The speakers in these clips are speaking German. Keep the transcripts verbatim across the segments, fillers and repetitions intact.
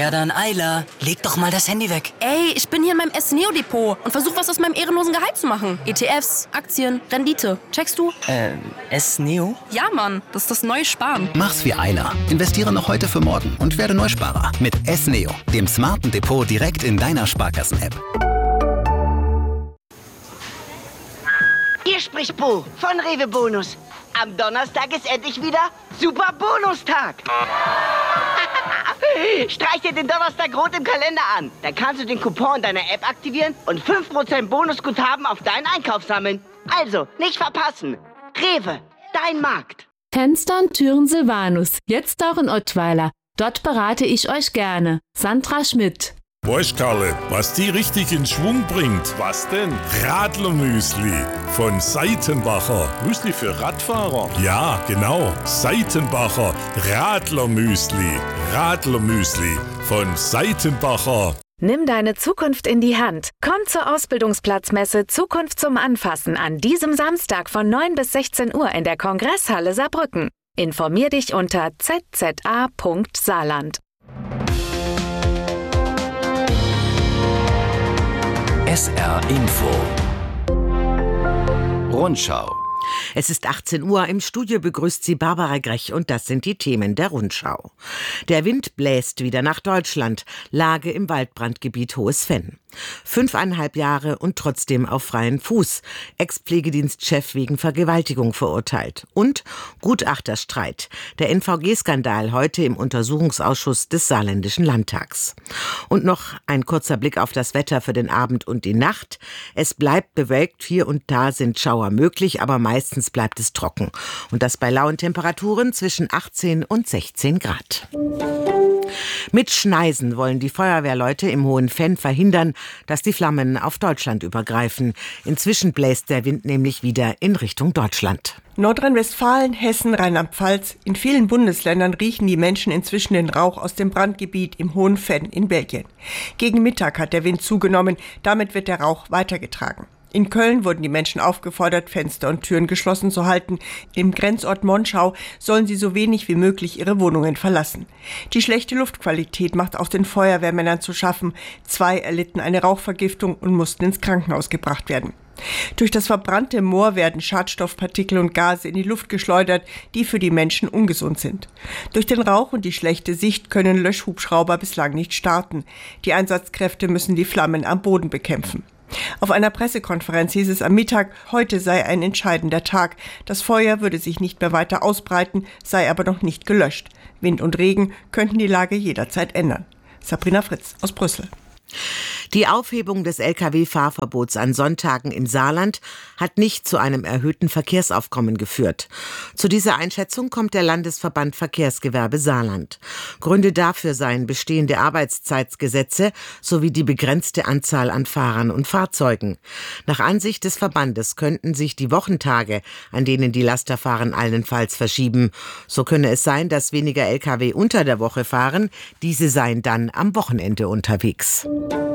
Ja dann, Ayla, leg doch mal das Handy weg. Ey, ich bin hier in meinem S-Neo-Depot und versuche was aus meinem ehrenlosen Gehalt zu machen. E T Fs, Aktien, Rendite. Checkst du? Äh, S-Neo? Ja, Mann, das ist das neue Sparen. Mach's wie Ayla. Investiere noch heute für morgen und werde Neusparer mit S-Neo, dem smarten Depot direkt in deiner Sparkassen-App. Hier spricht Bo von Rewe Bonus. Am Donnerstag ist endlich wieder Super Bonustag. Streich dir den Donnerstag rot im Kalender an. Dann kannst du den Coupon deiner App aktivieren und fünf Prozent Bonusguthaben auf deinen Einkauf sammeln. Also, nicht verpassen. Rewe, dein Markt. Fenstern, Türen Silvanus. Jetzt auch in Ottweiler. Dort berate ich euch gerne. Sandra Schmidt. Weißt Karle, was die richtig in Schwung bringt? Was denn? Radlermüsli von Seitenbacher. Müsli für Radfahrer? Ja, genau. Seitenbacher Radlermüsli. Radlermüsli von Seitenbacher. Nimm deine Zukunft in die Hand. Komm zur Ausbildungsplatzmesse Zukunft zum Anfassen an diesem Samstag von neun bis sechzehn Uhr in der Kongresshalle Saarbrücken. Informier dich unter z z a punkt saarland. S R Info. Rundschau. Es ist achtzehn Uhr, im Studio begrüßt sie Barbara Grech und das sind die Themen der Rundschau. Der Wind bläst wieder nach Deutschland, Lage im Waldbrandgebiet Hohes Venn. Fünfeinhalb Jahre und trotzdem auf freien Fuß. Ex-Pflegedienstchef wegen Vergewaltigung verurteilt. Und Gutachterstreit. Der N V G-Skandal heute im Untersuchungsausschuss des Saarländischen Landtags. Und noch ein kurzer Blick auf das Wetter für den Abend und die Nacht. Es bleibt bewölkt, hier und da sind Schauer möglich, aber meistens bleibt es trocken. Und das bei lauen Temperaturen zwischen achtzehn und sechzehn Grad. Mit Schneisen wollen die Feuerwehrleute im Hohen Venn verhindern, dass die Flammen auf Deutschland übergreifen. Inzwischen bläst der Wind nämlich wieder in Richtung Deutschland. Nordrhein-Westfalen, Hessen, Rheinland-Pfalz, in vielen Bundesländern riechen die Menschen inzwischen den Rauch aus dem Brandgebiet im Hohen Venn in Belgien. Gegen Mittag hat der Wind zugenommen, damit wird der Rauch weitergetragen. In Köln wurden die Menschen aufgefordert, Fenster und Türen geschlossen zu halten. Im Grenzort Monschau sollen sie so wenig wie möglich ihre Wohnungen verlassen. Die schlechte Luftqualität macht auch den Feuerwehrmännern zu schaffen. Zwei erlitten eine Rauchvergiftung und mussten ins Krankenhaus gebracht werden. Durch das verbrannte Moor werden Schadstoffpartikel und Gase in die Luft geschleudert, die für die Menschen ungesund sind. Durch den Rauch und die schlechte Sicht können Löschhubschrauber bislang nicht starten. Die Einsatzkräfte müssen die Flammen am Boden bekämpfen. Auf einer Pressekonferenz hieß es am Mittag, heute sei ein entscheidender Tag. Das Feuer würde sich nicht mehr weiter ausbreiten, sei aber noch nicht gelöscht. Wind und Regen könnten die Lage jederzeit ändern. Sabrina Fritz aus Brüssel. Die Aufhebung des L K W-Fahrverbots an Sonntagen im Saarland hat nicht zu einem erhöhten Verkehrsaufkommen geführt. Zu dieser Einschätzung kommt der Landesverband Verkehrsgewerbe Saarland. Gründe dafür seien bestehende Arbeitszeitgesetze sowie die begrenzte Anzahl an Fahrern und Fahrzeugen. Nach Ansicht des Verbandes könnten sich die Wochentage, an denen die Laster fahren, allenfalls verschieben. So könne es sein, dass weniger L K W unter der Woche fahren, diese seien dann am Wochenende unterwegs.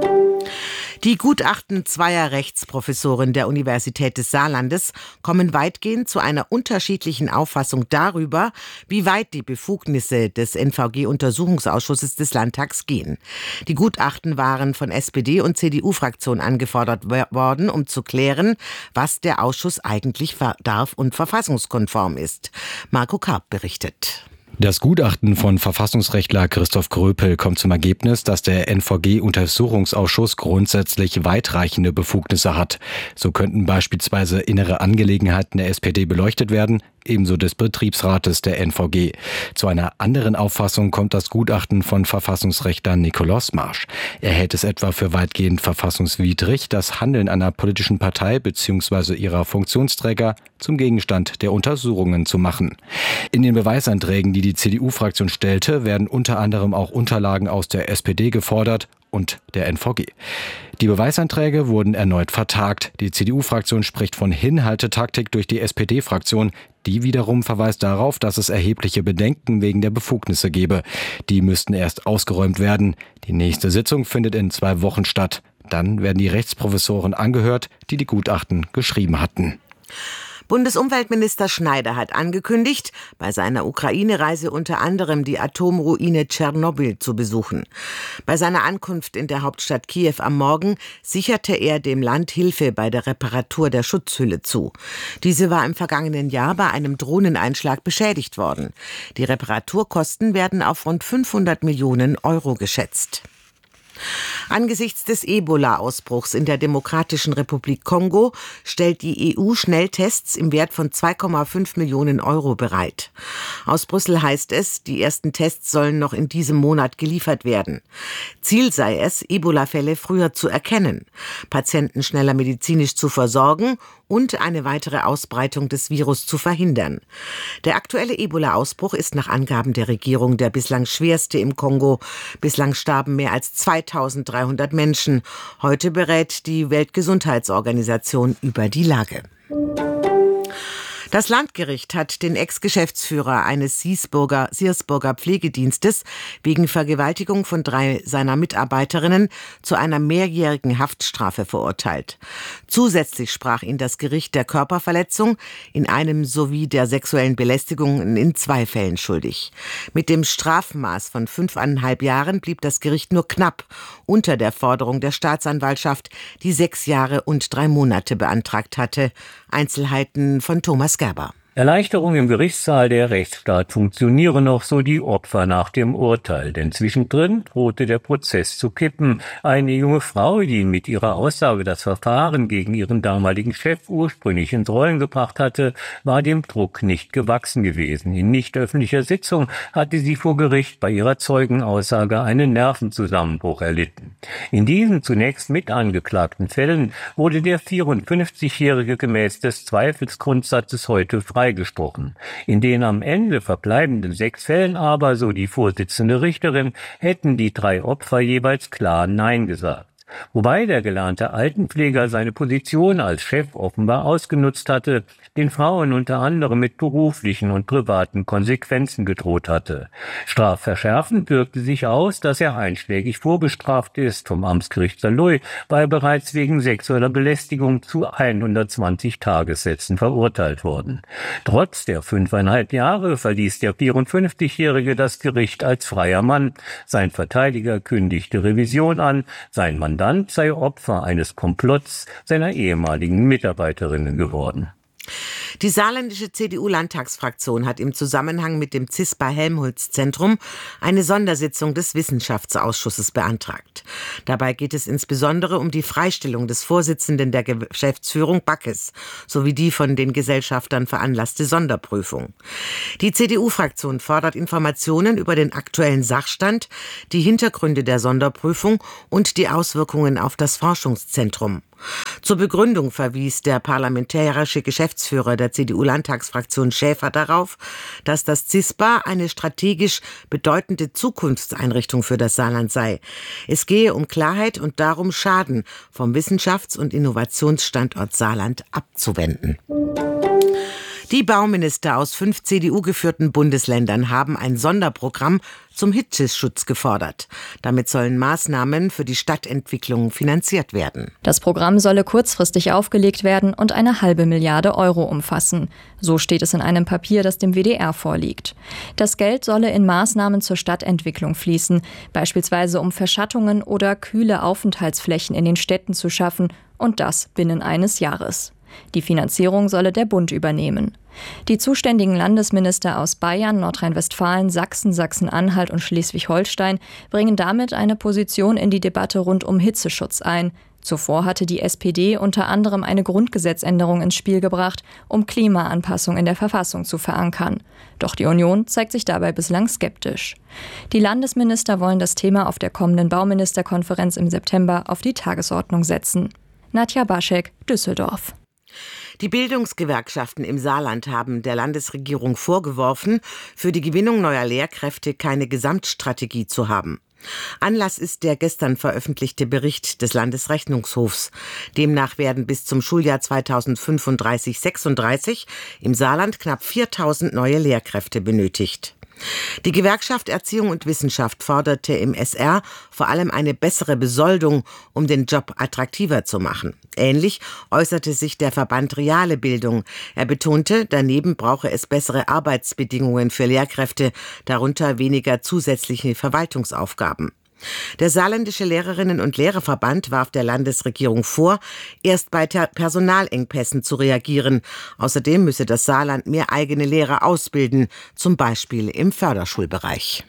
Die Gutachten zweier Rechtsprofessoren der Universität des Saarlandes kommen weitgehend zu einer unterschiedlichen Auffassung darüber, wie weit die Befugnisse des N V G-Untersuchungsausschusses des Landtags gehen. Die Gutachten waren von S P D- und C D U-Fraktion angefordert worden, um zu klären, was der Ausschuss eigentlich darf und verfassungskonform ist. Marco Karp berichtet. Das Gutachten von Verfassungsrechtler Christoph Gröpel kommt zum Ergebnis, dass der N V G-Untersuchungsausschuss grundsätzlich weitreichende Befugnisse hat. So könnten beispielsweise innere Angelegenheiten der S P D beleuchtet werden, ebenso des Betriebsrates der N V G. Zu einer anderen Auffassung kommt das Gutachten von Verfassungsrechtler Nikolaus Marsch. Er hält es etwa für weitgehend verfassungswidrig, das Handeln einer politischen Partei bzw. ihrer Funktionsträger zum Gegenstand der Untersuchungen zu machen. In den Beweisanträgen, die die C D U-Fraktion stellte, werden unter anderem auch Unterlagen aus der S P D gefordert und der N V G. Die Beweisanträge wurden erneut vertagt. Die C D U-Fraktion spricht von Hinhaltetaktik durch die S P D-Fraktion. Die wiederum verweist darauf, dass es erhebliche Bedenken wegen der Befugnisse gebe. Die müssten erst ausgeräumt werden. Die nächste Sitzung findet in zwei Wochen statt. Dann werden die Rechtsprofessoren angehört, die die Gutachten geschrieben hatten. Bundesumweltminister Schneider hat angekündigt, bei seiner Ukraine-Reise unter anderem die Atomruine Tschernobyl zu besuchen. Bei seiner Ankunft in der Hauptstadt Kiew am Morgen sicherte er dem Land Hilfe bei der Reparatur der Schutzhülle zu. Diese war im vergangenen Jahr bei einem Drohneneinschlag beschädigt worden. Die Reparaturkosten werden auf rund fünfhundert Millionen Euro geschätzt. Angesichts des Ebola-Ausbruchs in der Demokratischen Republik Kongo stellt die E U Schnelltests im Wert von zwei Komma fünf Millionen Euro bereit. Aus Brüssel heißt es, die ersten Tests sollen noch in diesem Monat geliefert werden. Ziel sei es, Ebola-Fälle früher zu erkennen, Patienten schneller medizinisch zu versorgen und eine weitere Ausbreitung des Virus zu verhindern. Der aktuelle Ebola-Ausbruch ist nach Angaben der Regierung der bislang schwerste im Kongo. Bislang starben mehr als zweitausenddreihundert Menschen. Heute berät die Weltgesundheitsorganisation über die Lage. Das Landgericht hat den Ex-Geschäftsführer eines Siersburger, Siersburger Pflegedienstes wegen Vergewaltigung von drei seiner Mitarbeiterinnen zu einer mehrjährigen Haftstrafe verurteilt. Zusätzlich sprach ihn das Gericht der Körperverletzung in einem sowie der sexuellen Belästigung in zwei Fällen schuldig. Mit dem Strafmaß von fünfeinhalb Jahren blieb das Gericht nur knapp unter der Forderung der Staatsanwaltschaft, die sechs Jahre und drei Monate beantragt hatte. Einzelheiten von Thomas Gerber. Erleichterung im Gerichtssaal, der Rechtsstaat funktioniere noch, so die Opfer nach dem Urteil. Denn zwischendrin drohte der Prozess zu kippen. Eine junge Frau, die mit ihrer Aussage das Verfahren gegen ihren damaligen Chef ursprünglich ins Rollen gebracht hatte, war dem Druck nicht gewachsen gewesen. In nicht öffentlicher Sitzung hatte sie vor Gericht bei ihrer Zeugenaussage einen Nervenzusammenbruch erlitten. In diesen zunächst mit angeklagten Fällen wurde der vierundfünfzigjährige gemäß des Zweifelsgrundsatzes heute frei gesprochen. In den am Ende verbleibenden sechs Fällen aber, so die Vorsitzende Richterin, hätten die drei Opfer jeweils klar Nein gesagt. Wobei der gelernte Altenpfleger seine Position als Chef offenbar ausgenutzt hatte, den Frauen unter anderem mit beruflichen und privaten Konsequenzen gedroht hatte. Strafverschärfend wirkte sich aus, dass er einschlägig vorbestraft ist, vom Amtsgericht Saarlouis, weil bereits wegen sexueller Belästigung zu hundertzwanzig Tagessätzen verurteilt worden. Trotz der fünfeinhalb Jahre verließ der vierundfünfzigjährige das Gericht als freier Mann. Sein Verteidiger kündigte Revision an, sein Mann Mandant sei Opfer eines Komplotts seiner ehemaligen Mitarbeiterinnen geworden. Die saarländische C D U-Landtagsfraktion hat im Zusammenhang mit dem CISPA-Helmholtz-Zentrum eine Sondersitzung des Wissenschaftsausschusses beantragt. Dabei geht es insbesondere um die Freistellung des Vorsitzenden der Geschäftsführung Backes sowie die von den Gesellschaftern veranlasste Sonderprüfung. Die C D U-Fraktion fordert Informationen über den aktuellen Sachstand, die Hintergründe der Sonderprüfung und die Auswirkungen auf das Forschungszentrum. Zur Begründung verwies der parlamentarische Geschäftsführer der C D U-Landtagsfraktion Schäfer darauf, dass das CISPA eine strategisch bedeutende Zukunftseinrichtung für das Saarland sei. Es gehe um Klarheit und darum, Schaden vom Wissenschafts- und Innovationsstandort Saarland abzuwenden. Die Bauminister aus fünf C D U-geführten Bundesländern haben ein Sonderprogramm zum Hitzeschutz gefordert. Damit sollen Maßnahmen für die Stadtentwicklung finanziert werden. Das Programm solle kurzfristig aufgelegt werden und eine halbe Milliarde Euro umfassen. So steht es in einem Papier, das dem W D R vorliegt. Das Geld solle in Maßnahmen zur Stadtentwicklung fließen, beispielsweise um Verschattungen oder kühle Aufenthaltsflächen in den Städten zu schaffen, und das binnen eines Jahres. Die Finanzierung solle der Bund übernehmen. Die zuständigen Landesminister aus Bayern, Nordrhein-Westfalen, Sachsen, Sachsen-Anhalt und Schleswig-Holstein bringen damit eine Position in die Debatte rund um Hitzeschutz ein. Zuvor hatte die S P D unter anderem eine Grundgesetzänderung ins Spiel gebracht, um Klimaanpassung in der Verfassung zu verankern. Doch die Union zeigt sich dabei bislang skeptisch. Die Landesminister wollen das Thema auf der kommenden Bauministerkonferenz im September auf die Tagesordnung setzen. Nadja Baschek, Düsseldorf. Die Bildungsgewerkschaften im Saarland haben der Landesregierung vorgeworfen, für die Gewinnung neuer Lehrkräfte keine Gesamtstrategie zu haben. Anlass ist der gestern veröffentlichte Bericht des Landesrechnungshofs. Demnach werden bis zum Schuljahr zweitausendfünfunddreißig sechsunddreißig im Saarland knapp viertausend neue Lehrkräfte benötigt. Die Gewerkschaft Erziehung und Wissenschaft forderte im S R vor allem eine bessere Besoldung, um den Job attraktiver zu machen. Ähnlich äußerte sich der Verband Reale Bildung. Er betonte, daneben brauche es bessere Arbeitsbedingungen für Lehrkräfte, darunter weniger zusätzliche Verwaltungsaufgaben. Der Saarländische Lehrerinnen- und Lehrerverband warf der Landesregierung vor, erst bei Personalengpässen zu reagieren. Außerdem müsse das Saarland mehr eigene Lehrer ausbilden, zum Beispiel im Förderschulbereich.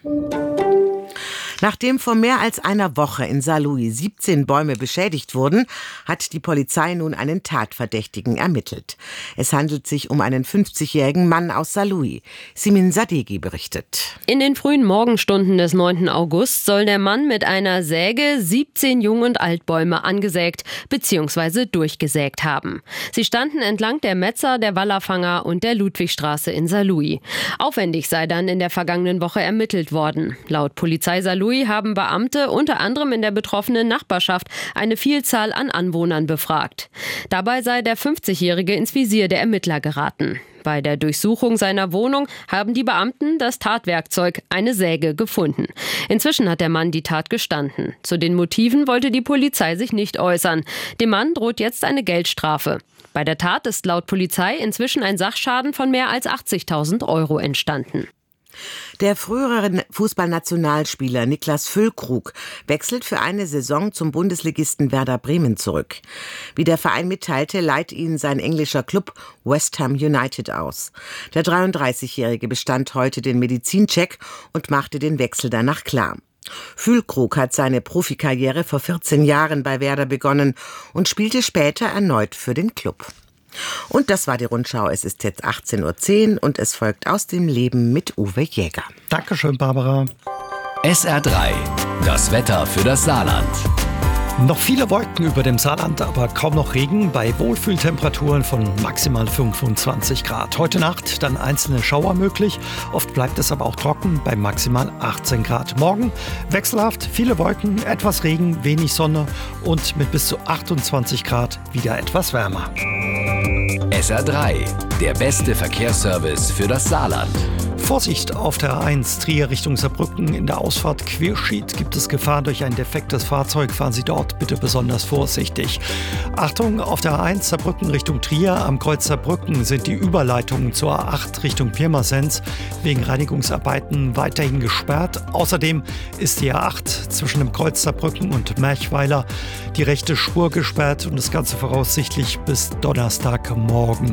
Nachdem vor mehr als einer Woche in Saarlouis siebzehn Bäume beschädigt wurden, hat die Polizei nun einen Tatverdächtigen ermittelt. Es handelt sich um einen fünfzigjährigen Mann aus Saarlouis. Simin Sadeghi berichtet. In den frühen Morgenstunden des neunten August soll der Mann mit einer Säge siebzehn Jung- und Altbäume angesägt bzw. durchgesägt haben. Sie standen entlang der Metzer, der Wallerfanger und der Ludwigstraße in Saarlouis. Aufwendig sei dann in der vergangenen Woche ermittelt worden. Laut Polizei Saarlouis haben Beamte unter anderem in der betroffenen Nachbarschaft eine Vielzahl an Anwohnern befragt. Dabei sei der fünfzigjährige ins Visier der Ermittler geraten. Bei der Durchsuchung seiner Wohnung haben die Beamten das Tatwerkzeug, eine Säge, gefunden. Inzwischen hat der Mann die Tat gestanden. Zu den Motiven wollte die Polizei sich nicht äußern. Dem Mann droht jetzt eine Geldstrafe. Bei der Tat ist laut Polizei inzwischen ein Sachschaden von mehr als achtzigtausend Euro entstanden. Der frühere Fußballnationalspieler Niklas Füllkrug wechselt für eine Saison zum Bundesligisten Werder Bremen zurück. Wie der Verein mitteilte, leiht ihn sein englischer Club West Ham United aus. Der dreiunddreißigjährige bestand heute den Medizincheck und machte den Wechsel danach klar. Füllkrug hat seine Profikarriere vor vierzehn Jahren bei Werder begonnen und spielte später erneut für den Club. Und das war die Rundschau. Es ist jetzt achtzehn Uhr zehn und es folgt Aus dem Leben mit Uwe Jäger. Dankeschön, Barbara. S R drei, das Wetter für das Saarland. Noch viele Wolken über dem Saarland, aber kaum noch Regen bei Wohlfühltemperaturen von maximal fünfundzwanzig Grad. Heute Nacht dann einzelne Schauer möglich, oft bleibt es aber auch trocken bei maximal achtzehn Grad. Morgen wechselhaft, viele Wolken, etwas Regen, wenig Sonne und mit bis zu achtundzwanzig Grad wieder etwas wärmer. S R drei, der beste Verkehrsservice für das Saarland. Vorsicht auf der A eins Trier Richtung Saarbrücken. In der Ausfahrt Querschied gibt es Gefahr durch ein defektes Fahrzeug. Fahren Sie dort bitte besonders vorsichtig. Achtung, auf der A eins Saarbrücken Richtung Trier. Am Kreuz Saarbrücken sind die Überleitungen zur A acht Richtung Pirmasens wegen Reinigungsarbeiten weiterhin gesperrt. Außerdem ist die A acht zwischen dem Kreuz Saarbrücken und Merchweiler die rechte Spur gesperrt und das Ganze voraussichtlich bis Donnerstagmorgen.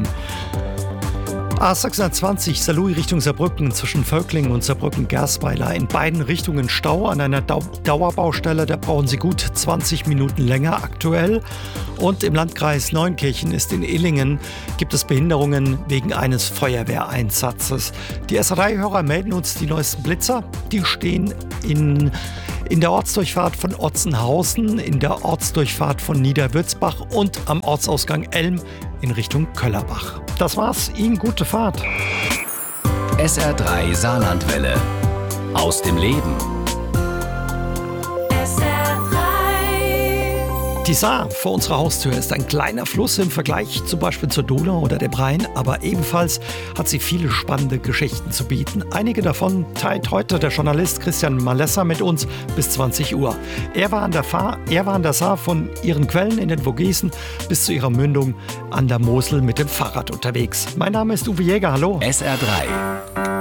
A sechshundertzwanzig Saarlouis Richtung Saarbrücken zwischen Völklingen und Saarbrücken-Gersweiler. In beiden Richtungen Stau an einer Dau- Dauerbaustelle. Da brauchen Sie gut zwanzig Minuten länger aktuell. Und im Landkreis Neunkirchen ist in Illingen gibt es Behinderungen wegen eines Feuerwehreinsatzes. Die S R drei-Hörer melden uns die neuesten Blitzer. Die stehen in In der Ortsdurchfahrt von Otzenhausen, in der Ortsdurchfahrt von Niederwürzbach und am Ortsausgang Elm in Richtung Köllerbach. Das war's, Ihnen gute Fahrt. S R drei Saarlandwelle. Aus dem Leben. Die Saar vor unserer Haustür ist ein kleiner Fluss im Vergleich zum Beispiel zur Donau oder dem Rhein, aber ebenfalls hat sie viele spannende Geschichten zu bieten. Einige davon teilt heute der Journalist Christian Malessa mit uns bis zwanzig Uhr. Er war an der, Fahr- er war an der Saar von ihren Quellen in den Vogesen bis zu ihrer Mündung an der Mosel mit dem Fahrrad unterwegs. Mein Name ist Uwe Jäger, hallo. S R drei.